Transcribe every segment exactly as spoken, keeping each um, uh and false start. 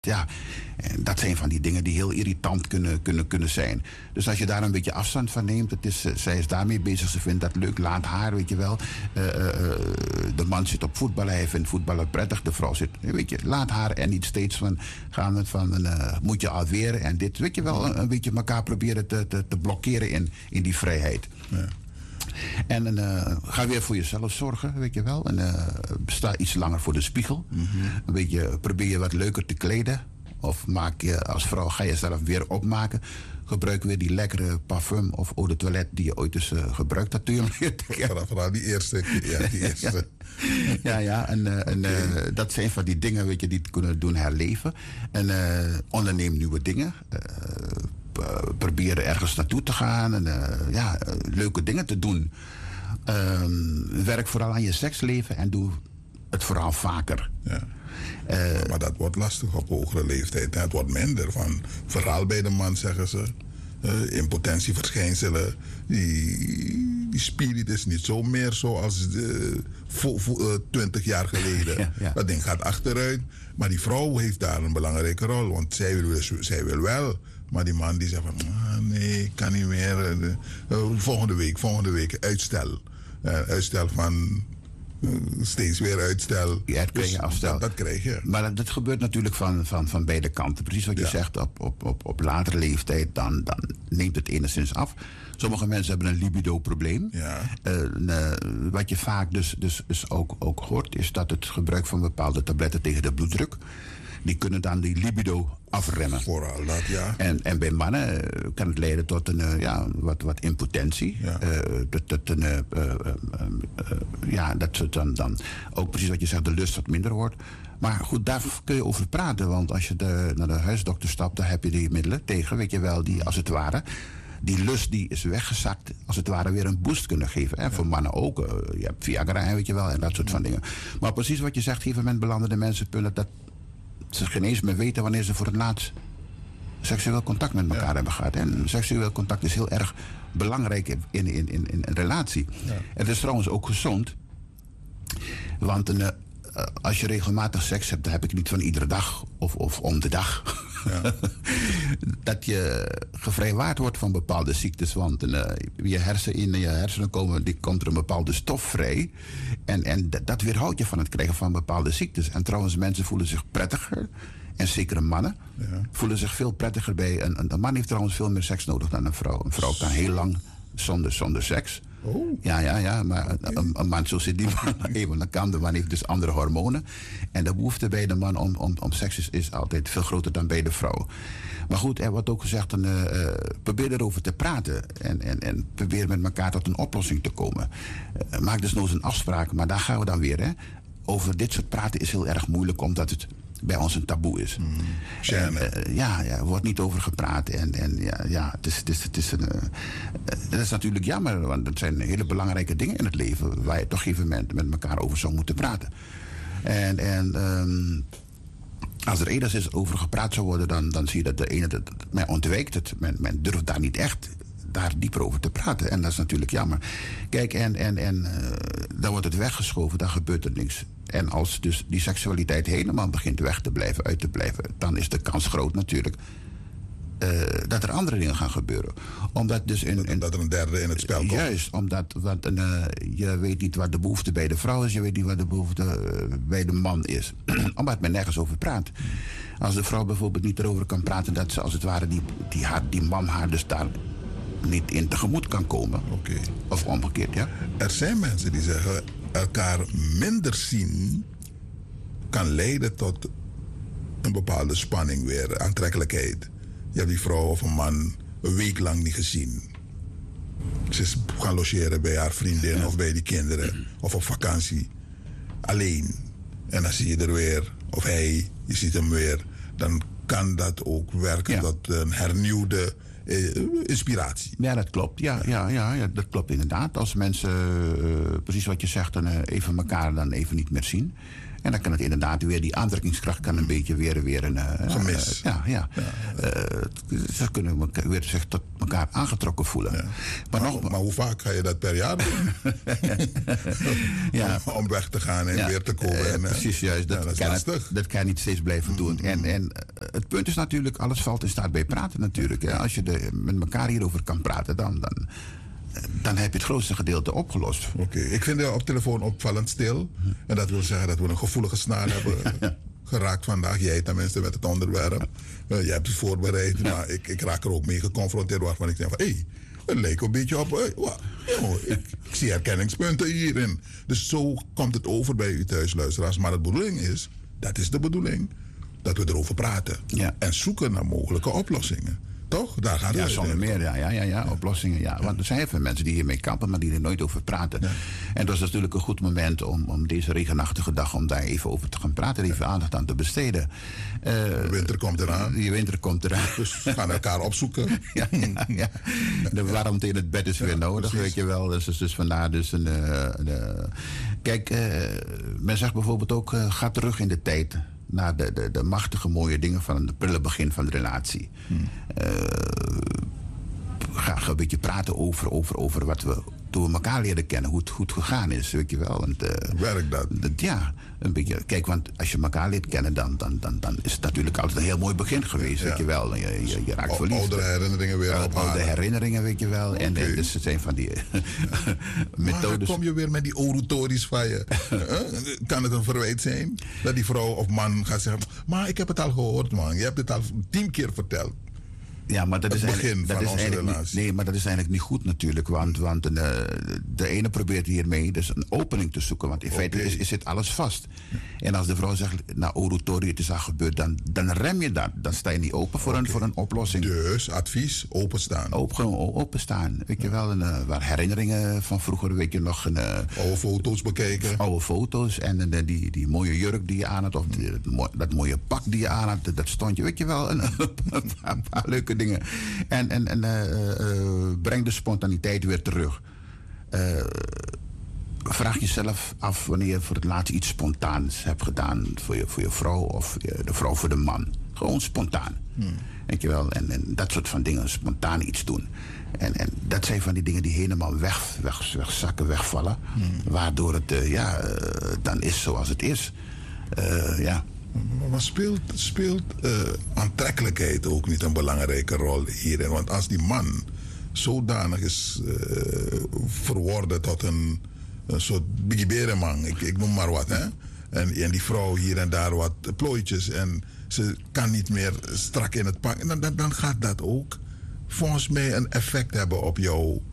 Ja, en dat zijn van die dingen die heel irritant kunnen, kunnen, kunnen zijn. Dus als je daar een beetje afstand van neemt, het is, uh, zij is daarmee bezig, ze vindt dat leuk, laat haar, weet je wel. Uh, uh, de man zit op voetballen, hij vindt voetballen prettig, de vrouw zit, weet je, laat haar en niet steeds van, gaan we van, uh, moet je alweer en dit, weet je wel, een, een beetje elkaar proberen te, te, te blokkeren in, in die vrijheid. Ja. En uh, ga weer voor jezelf zorgen, weet je wel. En uh, sta iets langer voor de spiegel. Mm-hmm. Een beetje, probeer je wat leuker te kleden. Of maak je als vrouw, ga je zelf weer opmaken. Gebruik weer die lekkere parfum of eau de toilette die je ooit eens uh, gebruikt had toen je leert. Vooral, vooral die eerste. Ja, die eerste. ja, ja, en, uh, en uh, dat zijn van die dingen, weet je, die het kunnen doen herleven. En uh, onderneem nieuwe dingen. Uh, proberen ergens naartoe te gaan en uh, ja, uh, leuke dingen te doen. Uh, werk vooral aan je seksleven en doe het vooral vaker. Ja. Uh, maar dat wordt lastig op hogere leeftijd. Het wordt minder. Van, vooral bij de man zeggen ze. Uh, impotentieverschijnselen. Die, die spirit is niet zo meer zoals uh, vo, vo, uh, twintig jaar geleden. Ja, ja. Dat ding gaat achteruit. Maar die vrouw heeft daar een belangrijke rol. Want zij wil, zij wil wel. Maar die man die zegt van, ah, nee, kan niet meer. Uh, uh, volgende week, volgende week, uitstel. Uh, uitstel van uh, steeds weer uitstel. Ja, dat krijg je dus afstel. Dat, dat krijg je. Maar dat, dat gebeurt natuurlijk van, van, van beide kanten. Precies wat je ja. zegt, op, op, op, op latere leeftijd, dan, dan neemt het enigszins af. Sommige mensen hebben een libido-probleem. Ja. Uh, uh, wat je vaak dus, dus, dus ook, ook hoort, is dat het gebruik van bepaalde tabletten tegen de bloeddruk, die kunnen dan die libido afremmen. Vooral dat, ja. En, en bij mannen uh, kan het leiden tot een, uh, ja, wat, wat impotentie. Ja. Uh, dat, dat, een, uh, uh, uh, uh, ja, dat het dan, dan ook precies wat je zegt, de lust wat minder wordt. Maar goed, daar kun je over praten. Want als je de, naar de huisdokter stapt, dan heb je die middelen tegen, weet je wel, die als het ware, die lust die is weggezakt, als het ware weer een boost kunnen geven. En ja. voor mannen ook. Uh, je hebt Viagra, weet je wel, en dat soort ja. van dingen. Maar precies wat je zegt, op een gegeven moment belanden de mensen punten dat ze geen eens meer weten wanneer ze voor het laatst seksueel contact met elkaar ja. hebben gehad. En seksueel contact is heel erg belangrijk in, in, in, in een relatie. Ja. Het is trouwens ook gezond. Want een, uh, als je regelmatig seks hebt, dan heb ik niet van iedere dag of, of om de dag. Ja. dat je gevrijwaard wordt van bepaalde ziektes. Want uh, je hersen, in je hersenen komen, die komt er een bepaalde stof vrij. En, en dat, dat weerhoudt je van het krijgen van bepaalde ziektes. En trouwens, mensen voelen zich prettiger. En zeker mannen ja. voelen zich veel prettiger bij. Een, een man heeft trouwens veel meer seks nodig dan een vrouw. Een vrouw kan heel lang zonder, zonder seks. Oh. Ja, ja, ja, maar okay. een, een man, zo zit die man even. Dan kan de man heeft dus andere hormonen. En de behoefte bij de man om, om, om seks is, is altijd veel groter dan bij de vrouw. Maar goed, er wordt ook gezegd, dan, uh, probeer erover te praten. En, en, en probeer met elkaar tot een oplossing te komen. Uh, maak dus nog eens een afspraak, maar daar gaan we dan weer. Hè. Over dit soort praten is heel erg moeilijk, omdat het bij ons een taboe is. Mm, en, uh, ja, ja, er wordt niet over gepraat. En, en ja, ja, het is, het is, het is een, uh, dat is natuurlijk jammer, want dat zijn hele belangrijke dingen in het leven waar je toch op een gegeven moment met elkaar over zou moeten praten. En, en um, als er enigszins over gepraat zou worden, dan, dan zie je dat de ene, dat, men ontwijkt het. Men, men durft daar niet echt daar dieper over te praten. En dat is natuurlijk jammer. Kijk, en, en, en uh, dan wordt het weggeschoven, dan gebeurt er niks. En als dus die seksualiteit helemaal begint weg te blijven, uit te blijven, dan is de kans groot natuurlijk uh, dat er andere dingen gaan gebeuren. Omdat dus in, in, dat er een derde in het spel komt. Juist, omdat want, uh, je weet niet wat de behoefte bij de vrouw is, je weet niet wat de behoefte uh, bij de man is. Omdat men nergens over praat. Als de vrouw bijvoorbeeld niet erover kan praten dat ze als het ware die, die, haar, die man haar dus daar niet in tegemoet kan komen. Okay. Of omgekeerd, ja. Er zijn mensen die zeggen, elkaar minder zien kan leiden tot een bepaalde spanning weer, aantrekkelijkheid. Je hebt die vrouw of een man een week lang niet gezien. Ze is gaan logeren bij haar vriendin ja. of bij die kinderen of op vakantie. Alleen. En dan zie je er weer, of hij, je ziet hem weer. Dan kan dat ook werken ja. tot een hernieuwde Uh, inspiratie. Ja, dat klopt. Ja, ja, ja, ja, dat klopt inderdaad. Als mensen, uh, precies wat je zegt, dan uh, even elkaar dan even niet meer zien. En dan kan het inderdaad weer, die aantrekkingskracht kan een beetje weer, weer een... Uh, Gemis. Uh, ja, ja. ja. Uh, ze kunnen elkaar, weer zich tot elkaar aangetrokken voelen. Ja. Maar, maar, nog, maar hoe vaak ga je dat per jaar doen? ja. om, om weg te gaan en ja. weer te komen. Uh, en, precies, juist. Dat, ja, dat, kan het, dat kan je niet steeds blijven doen. Mm-hmm. En, en uh, het punt is natuurlijk, alles valt in staat bij praten natuurlijk. Ja. Als je de, met elkaar hierover kan praten, dan... dan dan heb je het grootste gedeelte opgelost. Oké, okay. Ik vind de op telefoon opvallend stil. En dat wil zeggen dat we een gevoelige snaar hebben geraakt vandaag. Jij tenminste met het onderwerp. Uh, jij hebt het voorbereid, ja. maar ik, ik raak er ook mee geconfronteerd waarvan ik denk van... hé, hey, het leek een beetje op... Hey, wow, yo, ik, ik zie herkenningspunten hierin. Dus zo komt het over bij u thuis, luisteraars. Maar de bedoeling is, dat is de bedoeling, dat we erover praten. Ja. En zoeken naar mogelijke oplossingen. Toch? Daar gaat het. Ja, zonder meer. Ja, ja, ja, ja, oplossingen. Ja. Want er zijn heel veel mensen die hiermee kampen, maar die er nooit over praten. Ja. En dat is natuurlijk een goed moment om, om deze regenachtige dag, om daar even over te gaan praten, even ja. aandacht aan te besteden. Uh, de winter komt eraan. De winter komt eraan. Dus we gaan elkaar opzoeken. ja, ja, ja. De warmte in het bed is weer ja, nodig, precies. weet je wel. Dus, dus, dus vandaar dus een... Uh, de... Kijk, uh, men zegt bijvoorbeeld ook, uh, ga terug in de tijd. Naar de, de, de machtige mooie dingen van het prille begin van de relatie. Hmm. Uh, ga een beetje praten over, over, over wat we toen we elkaar leren kennen, hoe het goed gegaan is, weet je wel. En, uh, Werkt dat? De, ja, een beetje. Kijk, want als je elkaar leert kennen, dan, dan, dan, dan is het natuurlijk altijd een heel mooi begin geweest, ja. weet je wel. Je, je, je raakt verliefd. Oude herinneringen weer uh, ophalen. Oude herinneringen, weet je wel. Okay. En, en dus het zijn van die methodes. Maar dan kom je weer met die orutories van je. uh, kan het een verwijt zijn dat die vrouw of man gaat zeggen, maar ik heb het al gehoord, man. Je hebt het al tien keer verteld. Ja, maar dat het is begin dat van is onze relatie. Niet, nee, maar dat is eigenlijk niet goed natuurlijk. Want, want uh, de ene probeert hiermee dus een opening te zoeken. Want in okay. feite is, is zit alles vast. Ja. En als de vrouw zegt, nou, orutori, het is al gebeurd, dan, dan rem je dat. Dan sta je niet open voor, okay. een, voor een oplossing. Dus, advies, openstaan. Open, gewoon openstaan. Weet ja. je wel, een, uh, waar herinneringen van vroeger, weet je nog. Een, uh, oude foto's bekijken. Oude foto's en uh, die, die mooie jurk die je aan had. Of die, dat, dat mooie pak die je aan had. Dat stond je, weet je wel, een, een paar, paar leuke dingen. En, en, en uh, uh, breng de spontaniteit weer terug. Uh, vraag jezelf af wanneer je voor het laatst iets spontaans hebt gedaan voor je, voor je vrouw of je, de vrouw voor de man. Gewoon spontaan. Hmm. Weet je wel? En, en dat soort van dingen, spontaan iets doen. En, en dat zijn van die dingen die helemaal weg, weg, wegzakken, wegvallen. Hmm. Waardoor het uh, ja, uh, dan is zoals het is. Uh, ja. Maar speelt, speelt uh, aantrekkelijkheid ook niet een belangrijke rol hierin? Want als die man zodanig is uh, verworden tot een, een soort bigieberenman, ik, ik noem maar wat, hè? En, en die vrouw hier en daar wat plooitjes en ze kan niet meer strak in het pak, dan, dan, dan gaat dat ook volgens mij een effect hebben op jouw,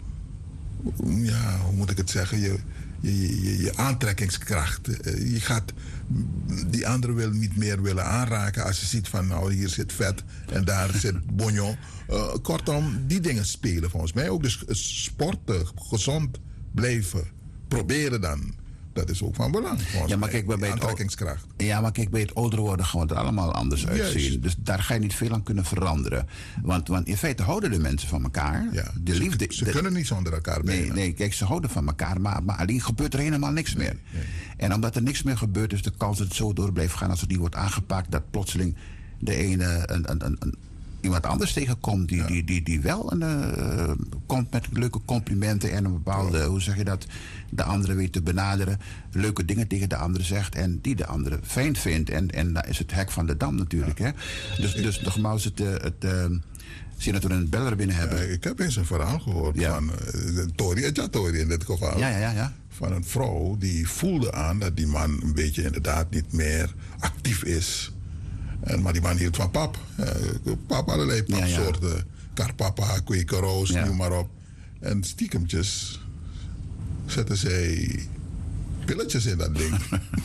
ja, hoe moet ik het zeggen, je, je, je, je aantrekkingskracht. Je gaat die andere wil niet meer willen aanraken als je ziet van nou hier zit vet en daar zit bonjo. Uh, kortom, die dingen spelen volgens mij ook. Dus sporten, gezond blijven, proberen dan. Dat is ook van belang. Ja, maar kijk, bij aantrekkingskracht. Het, ja, maar kijk, bij het ouder worden gaan we er allemaal anders uitzien. Juist. Dus daar ga je niet veel aan kunnen veranderen. Want, want in feite houden de mensen van elkaar. Ja, de ze, liefde, ze de, kunnen niet zonder elkaar nee, bijna. Nee, kijk, ze houden van elkaar, maar, maar alleen gebeurt er helemaal niks meer. Nee, nee. En omdat er niks meer gebeurt, is de kans dat het zo door blijft gaan als het niet wordt aangepakt, dat plotseling de ene een, een, een, een iemand anders tegenkomt die, ja. die, die, die wel een, uh, komt met leuke complimenten en een bepaalde, ja. hoe zeg je dat, de andere weet te benaderen, leuke dingen tegen de andere zegt en die de andere fijn vindt. En, en daar is het hek van de dam natuurlijk. Ja. Hè? Dus, dus nogmaals, het, het uh, zie dat we een beller binnen hebben. Ja, ik heb eens een verhaal gehoord ja. van uh, Tori, ja, Tori in dit geval. Ja, ja, ja, ja. Van een vrouw die voelde aan dat die man een beetje inderdaad niet meer actief is. En, maar die man hield van pap. Uh, pap, allerlei papsoorten. Ja, ja. Karpapa, kwekeroos, ja. noem maar op. En stiekemtjes zetten zij pilletjes in dat ding.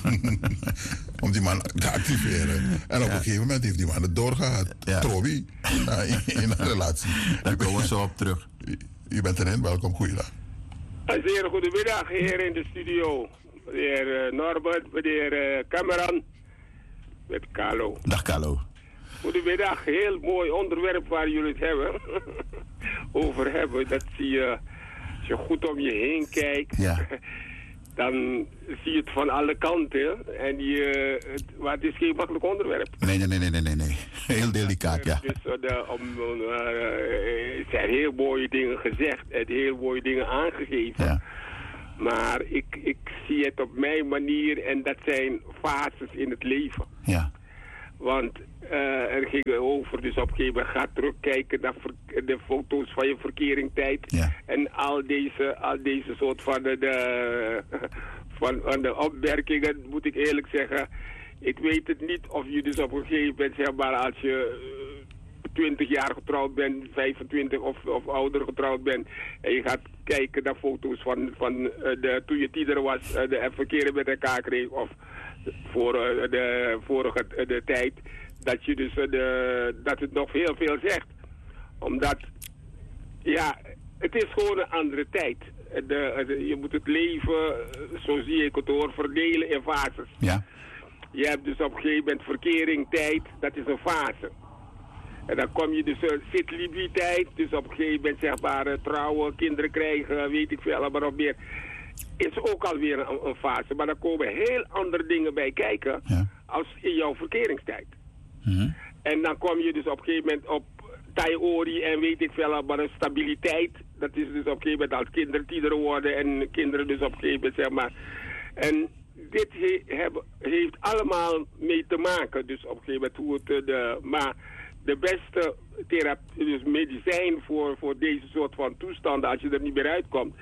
Om die man te activeren. En op ja. een gegeven moment heeft die man het doorgehad. Ja. Trobi, uh, in, in een relatie. Daar komen we zo op terug. Je bent erin, welkom, goeiedag. Een zeer goedemiddag hier in de studio. Meneer uh, Norbert, meneer uh, Cameron. Met Carlo. Dag Carlo. Goedemiddag, heel mooi onderwerp waar jullie het hebben. over hebben. Dat zie je, als je goed om je heen kijkt. Ja. dan zie je het van alle kanten. En je, het, maar het is geen makkelijk onderwerp. Nee, nee, nee, nee, nee, nee. Heel delicaat, ja. Dus uh, de, om, uh, er zijn heel mooie dingen gezegd en heel mooie dingen aangegeven. Ja. Maar ik, ik zie het op mijn manier en dat zijn fases in het leven. Ja. Want uh, er ging over, dus op een gegeven moment ga terugkijken naar ver, de foto's van je verkeringstijd. Ja. En al deze, al deze soort van de, de, van, van de opmerkingen, moet ik eerlijk zeggen. Ik weet het niet of je dus op een gegeven moment, zeg maar, als je twintig jaar getrouwd bent, vijfentwintig of, of ouder getrouwd bent. En je gaat kijken naar foto's van, van uh, de, toen je tiener was, uh, de verkeren met elkaar kreeg. Of voor uh, de vorige uh, de tijd. Dat je dus uh, de, dat het nog heel veel zegt. Omdat, ja, het is gewoon een andere tijd. De, de, je moet het leven, zo zie ik het hoor, verdelen in fases. Ja. Je hebt dus op een gegeven moment verkering, tijd, dat is een fase. En dan kom je dus uh, zit-Libië-tijd, dus op een gegeven moment zeg maar uh, trouwen, kinderen krijgen, weet ik veel, maar nog meer. Is ook alweer een, een fase, maar dan komen heel andere dingen bij kijken, ja, als in jouw verkeringstijd. Mm-hmm. En dan kom je dus op een gegeven moment op Taiori en weet ik veel, maar een stabiliteit. Dat is dus op een gegeven moment als kinderen tieneren worden en kinderen dus op een gegeven moment zeg maar. En dit he, heb, heeft allemaal mee te maken, dus op een gegeven moment hoe het de, maar de beste therapie, dus medicijn voor, voor deze soort van toestanden, als je er niet meer uitkomt,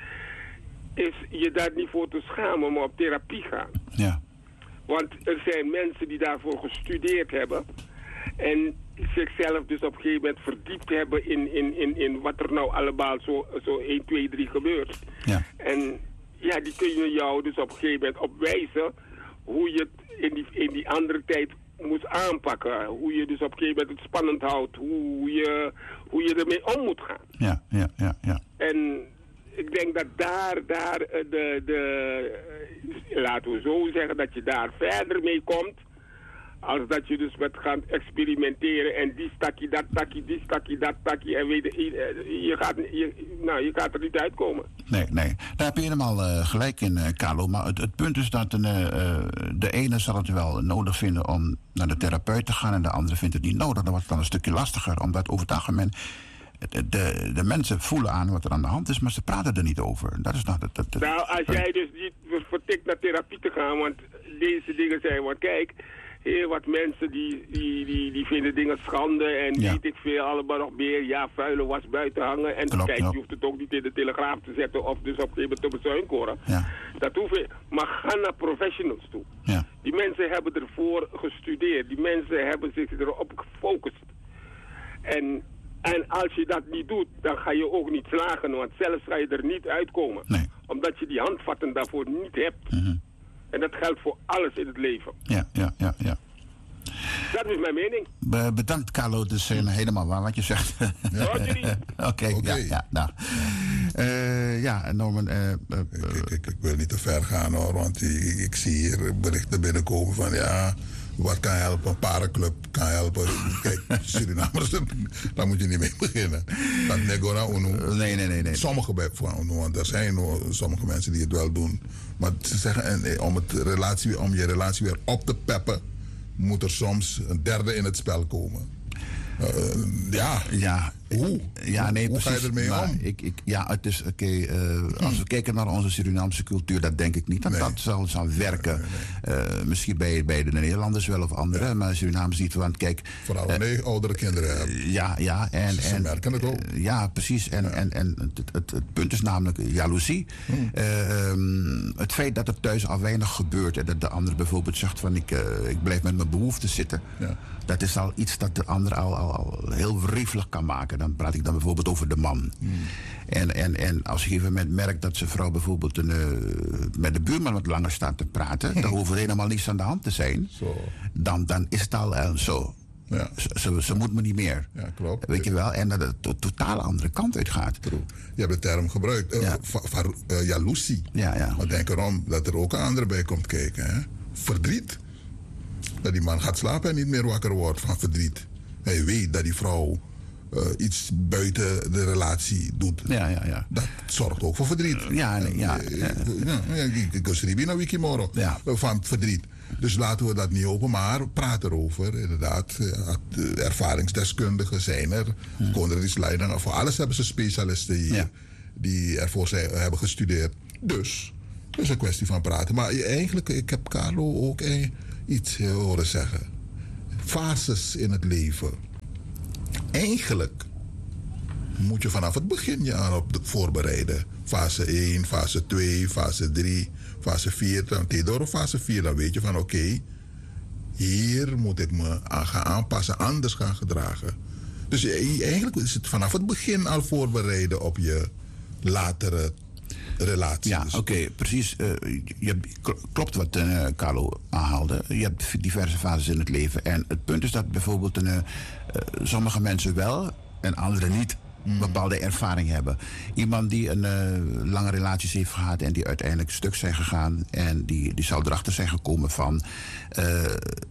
is je daar niet voor te schamen, maar op therapie gaan. Ja. Want er zijn mensen die daarvoor gestudeerd hebben en zichzelf dus op een gegeven moment verdiept hebben in, in, in, in wat er nou allemaal zo, zo één, twee, drie gebeurt. Ja. En ja, die kunnen jou dus op een gegeven moment opwijzen hoe je het in die, in die andere tijd moest aanpakken. Hoe je dus op een gegeven moment het spannend houdt. Hoe je, hoe je ermee om moet gaan. Ja, ja, ja, ja. En ik denk dat daar, daar de, de, laten we zo zeggen, dat je daar verder mee komt. Als dat je dus met gaat experimenteren en die stakkie, dat stakkie, die stakkie, dat stakkie. En weet je, je, gaat, je, nou, je gaat er niet uitkomen. Nee, nee. Daar heb je helemaal uh, gelijk in, uh, Carlo. Maar het, het punt is dat een, uh, de ene zal het wel nodig vinden om naar de therapeut te gaan en de andere vindt het niet nodig. Dan wordt het dan een stukje lastiger, omdat over het algemeen de, de, de mensen voelen aan wat er aan de hand is, maar ze praten er niet over. Dat is nou, dat, dat, dat, nou, als jij dus niet vertikt naar therapie te gaan, want deze dingen zijn, want kijk, heel wat mensen die, die, die, die vinden dingen schande en ja, weet ik veel, allemaal nog meer. Ja, vuile was buiten hangen. En klopt, kijk, ja, je hoeft het ook niet in de Telegraaf te zetten of dus op een gegeven moment te bezuinkoren. Ja. Dat hoef je, maar ga naar professionals toe. Ja. Die mensen hebben ervoor gestudeerd. Die mensen hebben zich erop gefocust. En, en als je dat niet doet, dan ga je ook niet slagen, want zelfs ga je er niet uitkomen. Nee. Omdat je die handvatten daarvoor niet hebt. Mm-hmm. En dat geldt voor alles in het leven. Ja, ja, ja, ja. Dat is mijn mening. Be- bedankt, Carlo. Het is uh, helemaal waar wat je zegt. Oké, okay, okay. ja, ja, nou. Uh, ja, Norman. Uh, uh, ik, ik, ik, ik wil niet te ver gaan hoor, want ik, ik zie hier berichten binnenkomen van ja, wat kan helpen? Parenclub kan helpen. Kijk, Surinamers, daar moet je niet mee beginnen. Dat Negora Uno. Nee, nee, nee, nee. Sommige bij van Uno, want er zijn sommige mensen die het wel doen. Maar ze zeggen, en, om, het relatie, om je relatie weer op te peppen, moet er soms een derde in het spel komen. Uh, ja. Ja. Hoe? Ja, nee, Hoe precies. ga je ermee maar om? Ik, ik, ja, het is oké. Okay, uh, als we kijken naar onze Surinaamse cultuur, dat denk ik niet dat nee. dat zal, zal werken. Nee, nee, nee. Uh, misschien bij, bij de Nederlanders wel of anderen, ja, maar Surinamers niet. Want kijk. Vooral wanneer uh, oudere kinderen hebben. Ja, ja. En, Ze en, merken het ook. Uh, ja, precies. En, ja. en, en het, het, het punt is namelijk jaloezie. Hmm. Uh, um, het feit dat er thuis al weinig gebeurt en dat de ander bijvoorbeeld zegt van ik, uh, ik blijf met mijn behoeften zitten. Ja. Dat is al iets dat de ander al, al, al heel wrievelig kan maken. Dan praat ik dan bijvoorbeeld over de man. Hmm. En, en, en als je op een gegeven moment merkt dat zijn vrouw bijvoorbeeld een, uh, met de buurman wat langer staat te praten, hmm. dan hoeft er helemaal niets aan de hand te zijn. Zo. Dan, dan is het al uh, zo. Ja. Ze, ze, ze moet me niet meer. Ja, klopt. Weet je wel? En dat het de totale andere kant uit gaat. True. Je hebt de term gebruikt. Uh, ja. va, va, uh, jaloezie. Ja, ja. Maar denk erom dat er ook een andere bij komt kijken. Hè? Verdriet. Dat die man gaat slapen en niet meer wakker wordt van verdriet. Hij weet dat die vrouw uh, iets buiten de relatie doet. Ja, ja, ja. Dat zorgt ook voor verdriet. Ja, nee, ja. Ik schreef naar Wikimoro van verdriet. Dus laten we dat niet open, maar praat erover. Inderdaad, ervaringsdeskundigen zijn er. Hmm. Konradis Leiden, voor alles hebben ze specialisten hier ja. die ervoor zijn, hebben gestudeerd. Dus, het is een kwestie van praten. Maar eigenlijk, ik heb Carlo ook iets horen zeggen. Fases in het leven. Eigenlijk moet je vanaf het begin je aan op voorbereiden. Fase één, fase twee, fase drie, fase vier. Dan door fase vier, dan weet je van oké, okay, hier moet ik me aan gaan aanpassen, anders gaan gedragen. Dus eigenlijk is het vanaf het begin al voorbereiden op je latere relaties. Ja, oké, okay, precies. Uh, je, klopt wat uh, Carlo aanhaalde. Je hebt diverse fases in het leven. En het punt is dat bijvoorbeeld uh, uh, sommige mensen wel en anderen niet mm. bepaalde ervaring hebben. Iemand die een uh, lange relaties heeft gehad en die uiteindelijk stuk zijn gegaan en die, die zal erachter zijn gekomen van uh,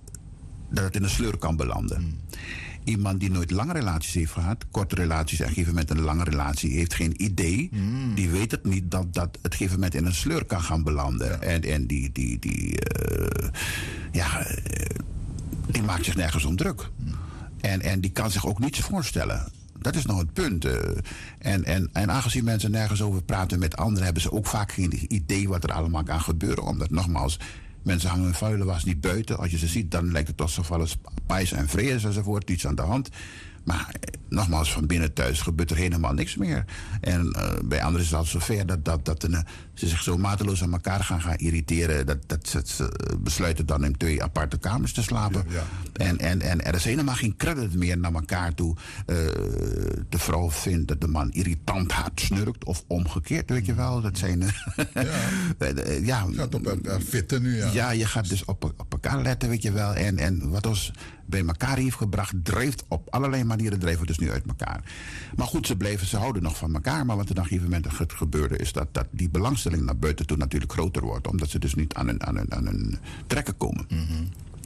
dat het in een sleur kan belanden. Mm. Iemand die nooit lange relaties heeft gehad, korte relaties en op een gegeven moment een lange relatie, heeft geen idee. Mm. Die weet het niet dat dat het gegeven moment in een sleur kan gaan belanden. Ja. En, en die, die, die, uh, ja, uh, die maakt zich nergens om druk. Mm. En, en die kan zich ook niets voorstellen. Dat is nog het punt. Uh, en, en, en aangezien mensen nergens over praten met anderen, hebben ze ook vaak geen idee wat er allemaal kan gebeuren. Omdat nogmaals, mensen hangen hun vuile was niet buiten. Als je ze ziet, dan lijkt het alsof alles pais en vrede is enzovoort. Niets aan de hand. Maar nogmaals, van binnen thuis gebeurt er helemaal niks meer. En uh, bij anderen is het al zover dat, dat, dat uh, ze zich zo mateloos aan elkaar gaan, gaan irriteren. Dat, dat ze, ze besluiten dan in twee aparte kamers te slapen. Ja, ja. En, en, en er is helemaal geen credit meer naar elkaar toe. Uh, de vrouw vindt dat de man irritant hard snurkt. Of omgekeerd, weet je wel. Dat zijn... Uh, ja, ja, je gaat op elkaar fitten nu, ja. Ja, je gaat dus op, op elkaar letten, weet je wel. En, en wat ons bij elkaar heeft gebracht, drijft op allerlei manieren drijven dus nu uit elkaar. Maar goed, ze bleven, ze houden nog van elkaar. Maar wat er dan op een gegeven moment gebeurde, is dat, dat die belangstelling naar buiten toe natuurlijk groter wordt. Omdat ze dus niet aan hun, aan hun, aan hun trekken komen. Mm-hmm.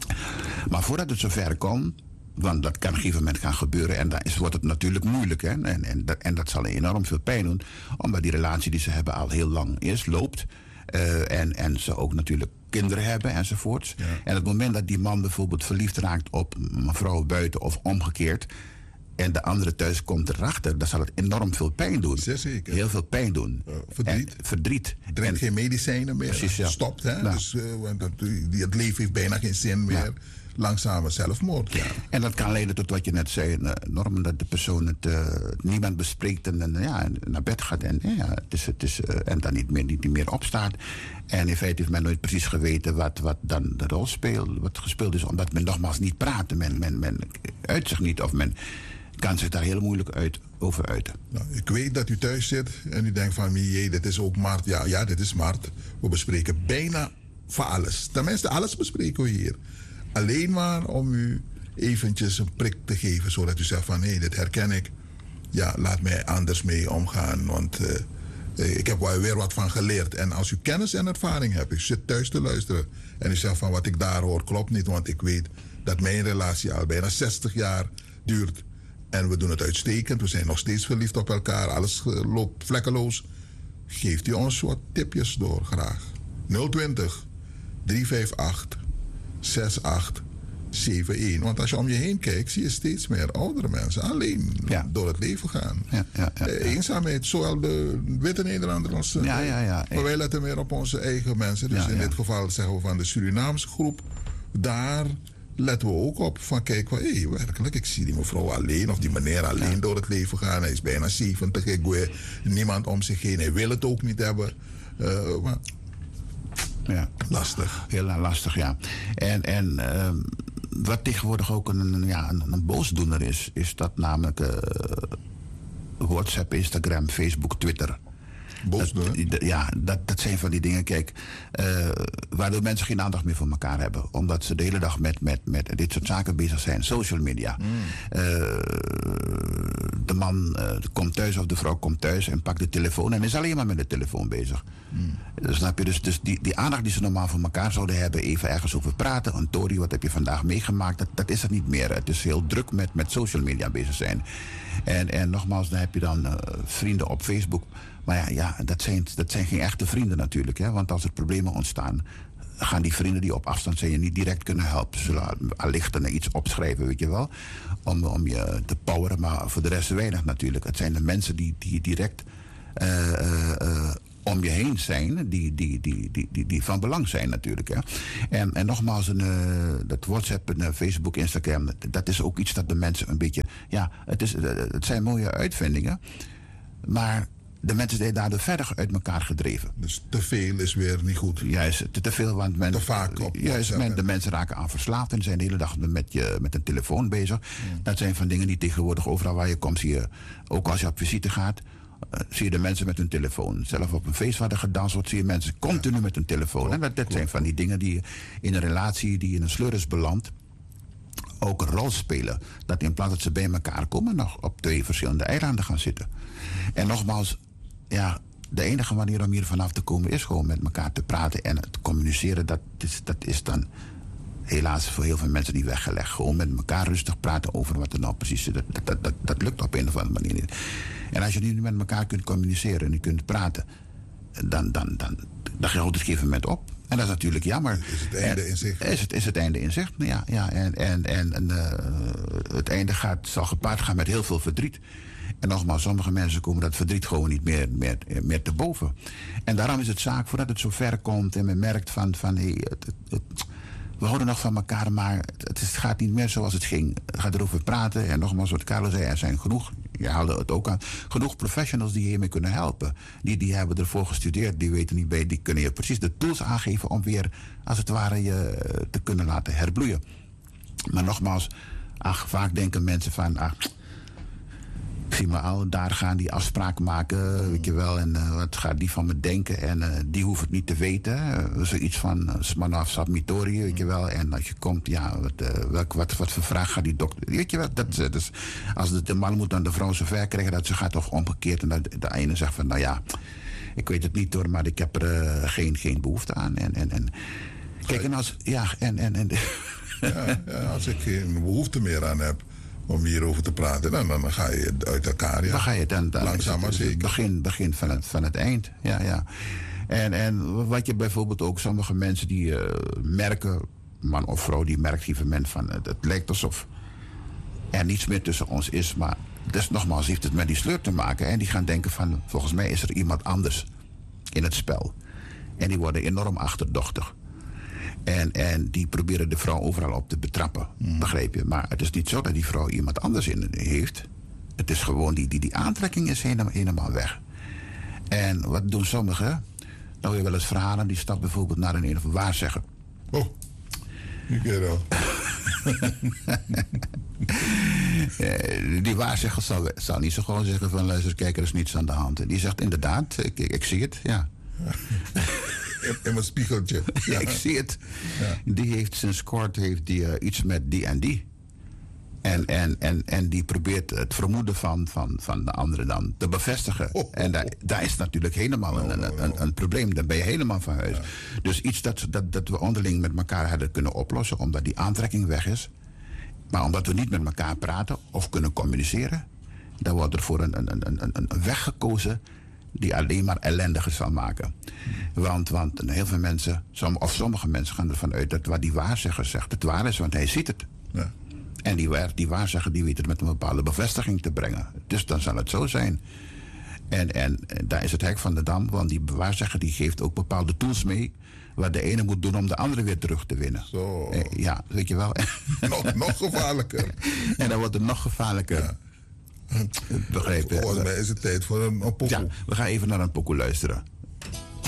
Maar voordat het zover komt, want dat kan op een gegeven moment gaan gebeuren. En dan is, wordt het natuurlijk moeilijk. Hè? En, en, dat, en dat zal enorm veel pijn doen. Omdat die relatie die ze hebben al heel lang is, loopt. Uh, en, en ze ook natuurlijk kinderen hebben enzovoorts. Ja. En het moment dat die man bijvoorbeeld verliefd raakt op een vrouw buiten of omgekeerd, en de andere thuis komt erachter, dan zal het enorm veel pijn doen. Zeker. Heel veel pijn doen. Uh, verdriet. En, verdriet. Drink en, geen medicijnen meer. Precies, ja. Stopt, hè. Nou. Dus uh, dat, het leven heeft bijna geen zin meer. Ja. Langzame zelfmoord, ja. En dat kan leiden tot wat je net zei, Norman, dat de persoon het uh, niemand bespreekt en, en ja, naar bed gaat en, ja, het is, het is, uh, en dan niet meer, niet meer opstaat. En in feite heeft men nooit precies geweten wat, wat dan de rol speelt, wat gespeeld is, omdat men nogmaals niet praat. Men, men, men uit zich niet of men kan zich daar heel moeilijk uit, over uiten. Nou, ik weet dat u thuis zit en u denkt van, jee, dit is ook maart. Ja, ja, dit is maart. We bespreken bijna van alles. Tenminste, alles bespreken we hier. Alleen maar om u eventjes een prik te geven, zodat u zegt van, hé, dit herken ik. Ja, laat mij anders mee omgaan, want uh, ik heb er weer wat van geleerd. En als u kennis en ervaring hebt, u zit thuis te luisteren en u zegt van, wat ik daar hoor klopt niet, want ik weet dat mijn relatie al bijna zestig jaar duurt. En we doen het uitstekend, we zijn nog steeds verliefd op elkaar, alles loopt vlekkeloos. Geeft u ons wat tipjes door, graag. nul twintig, drie vijf acht, zes acht zeven een. Want als je om je heen kijkt, zie je steeds meer oudere mensen alleen ja. door het leven gaan. Ja, ja, ja, ja. Eenzaamheid, zowel de witte Nederlanders als... Ja, ja, ja. Maar wij letten meer op onze eigen mensen. Dus ja, in ja. dit geval zeggen we van de Surinaamse groep. Daar letten we ook op van, kijk, hé, hey, werkelijk, ik zie die mevrouw alleen of die meneer alleen ja. door het leven gaan. Hij is bijna zeventig, ik weet niemand om zich heen. Hij wil het ook niet hebben. Uh, maar Ja. Lastig. Heel lastig, ja. En, en uh, wat tegenwoordig ook een, ja, een, een boosdoener is, is dat namelijk uh, WhatsApp, Instagram, Facebook, Twitter. Boosdoener? Dat, ja, dat, dat zijn van die dingen, kijk, uh, waardoor mensen geen aandacht meer voor elkaar hebben. Omdat ze de hele dag met, met, met dit soort zaken bezig zijn. Social media. Mm. Uh, de de man uh, komt thuis of de vrouw komt thuis en pakt de telefoon en is alleen maar met de telefoon bezig. Mm. Dus, snap je? Dus, dus die, die aandacht die ze normaal voor elkaar zouden hebben, even ergens over praten. Een Tori, wat heb je vandaag meegemaakt? Dat, dat is het niet meer. Het is heel druk met, met social media bezig zijn. En, en nogmaals, dan heb je dan uh, vrienden op Facebook. Maar ja, ja dat, zijn, dat zijn geen echte vrienden natuurlijk. Hè? Want als er problemen ontstaan, gaan die vrienden die op afstand zijn je niet direct kunnen helpen. Ze zullen allicht dan iets opschrijven, weet je wel. Om, om je te poweren, maar voor de rest weinig natuurlijk. Het zijn de mensen die, die direct uh, uh, uh, om je heen zijn, die, die, die, die, die, die van belang zijn natuurlijk. Hè. En, en nogmaals, een, uh, dat WhatsApp, en, uh, Facebook, Instagram, dat is ook iets dat de mensen een beetje... Ja, het, is, uh, het zijn mooie uitvindingen, maar de mensen zijn daardoor verder uit elkaar gedreven. Dus te veel is weer niet goed. Juist, te, te veel, want men, te vaak op. Juist, men, de mensen raken aan verslaafd en zijn de hele dag met, je, met een telefoon bezig. Ja. Dat zijn van dingen die tegenwoordig overal waar je komt, zie je, ook als je op visite gaat, uh, zie je de mensen met hun telefoon. Zelf op een feest waar er gedanst wordt, zie je mensen continu ja. met hun telefoon. Klopt, en dat, dat zijn van die dingen die in een relatie die in een sleur is beland, ook een rol spelen. Dat in plaats dat ze bij elkaar komen, nog op twee verschillende eilanden gaan zitten. En nogmaals, ja, de enige manier om hier vanaf te komen is gewoon met elkaar te praten en te communiceren. Dat is, dat is dan helaas voor heel veel mensen niet weggelegd. Gewoon met elkaar rustig praten over wat er nou precies zit. Dat, dat, dat, dat lukt op een of andere manier niet. En als je nu met elkaar kunt communiceren en je kunt praten, dan, dan, dan, dan houdt het op een gegeven moment op. En dat is natuurlijk jammer. Is het einde in zicht? Is het, is het einde in zicht? Ja, ja. En, en, en, en uh, het einde gaat, zal gepaard gaan met heel veel verdriet. En nogmaals, sommige mensen komen dat verdriet gewoon niet meer, meer, meer te boven. En daarom is het zaak, voordat het zo ver komt en men merkt van, van hey, het, het, het, we houden nog van elkaar, maar het, het gaat niet meer zoals het ging. Het gaat erover praten. En nogmaals, wat Carlo zei, er zijn genoeg, je haalde het ook aan, genoeg professionals die hiermee kunnen helpen. Die, die hebben ervoor gestudeerd, die weten niet bij, die kunnen je precies de tools aangeven om weer, als het ware, je te kunnen laten herbloeien. Maar nogmaals, ach, vaak denken mensen van, ach, zie maar al, daar gaan die afspraken maken, weet je wel, en uh, wat gaat die van me denken en uh, die hoeft het niet te weten. Uh, zoiets van uh, Smanaf Sabmitori, weet je wel, en als je komt, ja, wat, uh, welk, wat, wat voor vraag gaat die dokter, weet je wel, dat, uh, dus, als de, de man moet dan de vrouw zover krijgen dat ze gaat toch omgekeerd en dat de ene zegt van, nou ja, ik weet het niet hoor, maar ik heb er uh, geen, geen behoefte aan. En, en, en kijk, en als, ja, en, en, en ja, ja, als ik geen behoefte meer aan heb om hierover te praten, dan, dan ga je uit elkaar. Ja. Dan ga je dan, dan langzaam maar zeker. Begin, begin van, het, van het eind. Ja, ja. En, en wat je bijvoorbeeld ook, sommige mensen die uh, merken, man of vrouw, die merkt op een moment van, het, het lijkt alsof er niets meer tussen ons is, maar dus nogmaals heeft het met die sleur te maken. En die gaan denken van, volgens mij is er iemand anders in het spel. En die worden enorm achterdochtig. En, en die proberen de vrouw overal op te betrappen, mm. begrijp je? Maar het is niet zo dat die vrouw iemand anders in heeft. Het is gewoon, die, die, die aantrekking is helemaal, helemaal weg. En wat doen sommigen? Nou, je wel eens verhalen, die stapt bijvoorbeeld naar een een of waarzegger. Oh, ik ken dat. Die waarzegger zal, zal niet zo gewoon zeggen van, luister, kijk, er is niets aan de hand. Die zegt inderdaad, ik, ik, ik zie het, ja. In, in mijn spiegeltje. Ja. Ik zie het. Ja. Die heeft sinds kort heeft die, uh, iets met die en die. En, en, en, en die probeert het vermoeden van, van, van de andere dan te bevestigen. Oh, oh, oh. En daar, daar is natuurlijk helemaal een, een, een, een probleem. Daar ben je helemaal van huis. Ja. Dus iets dat, dat, dat we onderling met elkaar hadden kunnen oplossen, omdat die aantrekking weg is. Maar omdat we niet met elkaar praten of kunnen communiceren, dan wordt er voor een, een, een, een, een weg gekozen die alleen maar ellendiger zal maken. Want, want heel veel mensen, of sommige mensen gaan ervan uit dat wat die waarzegger zegt het waar is, want hij ziet het. Ja. En die, die waarzegger die weet het met een bepaalde bevestiging te brengen. Dus dan zal het zo zijn. En, en, en daar is het hek van de dam, want die waarzegger die geeft ook bepaalde tools mee wat de ene moet doen om de andere weer terug te winnen. Zo. Eh, ja, weet je wel. nog, nog gevaarlijker. En dan wordt het nog gevaarlijker. Ja. Begrepen. Volgens mij is het tijd voor een, een pokoe. Ja, we gaan even naar een pokoe luisteren.